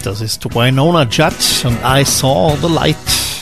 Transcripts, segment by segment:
Das ist Wynonna Judd und I Saw the Light.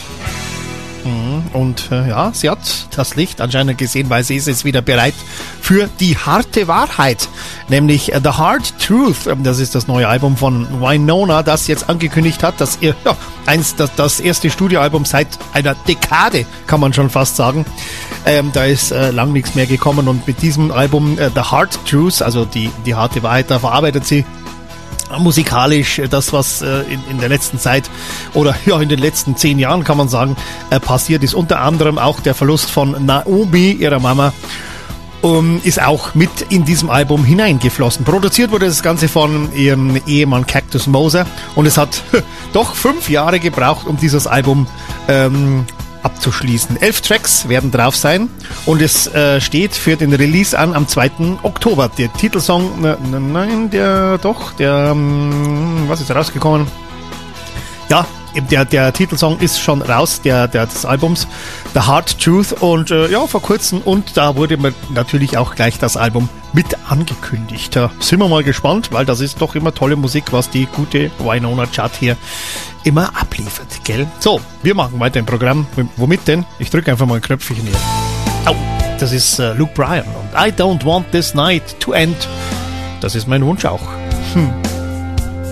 Und ja, sie hat das Licht anscheinend gesehen, weil sie ist jetzt wieder bereit für die harte Wahrheit, nämlich The Hard Truth. Das ist das neue Album von Wynonna, das jetzt angekündigt hat, dass ihr das erste Studioalbum seit einer Dekade, kann man schon fast sagen. Da ist lang nichts mehr gekommen und mit diesem Album The Hard Truth, also die harte Wahrheit, da verarbeitet sie musikalisch das, was in der letzten Zeit oder ja in den letzten 10 Jahren, kann man sagen, passiert ist. Unter anderem auch der Verlust von Naomi, ihrer Mama, ist auch mit in diesem Album hineingeflossen. Produziert wurde das Ganze von ihrem Ehemann Cactus Moser und es hat doch 5 Jahre gebraucht, um dieses Album abzuschließen. 11 Tracks werden drauf sein und es steht für den Release an am 2. Oktober. Der Titelsong, was ist rausgekommen? Ja, der Titelsong ist schon raus, des Albums, The Hard Truth, und ja, vor kurzem, und da wurde mir natürlich auch gleich das Album mit angekündigt. Da sind wir mal gespannt, weil das ist doch immer tolle Musik, was die gute Wynonna Judd hier immer abliefert, gell? So, wir machen weiter im Programm. Womit denn? Ich drücke einfach mal ein Knöpfchen hier. Au, das ist Luke Bryan und I Don't Want This Night to End. Das ist mein Wunsch auch.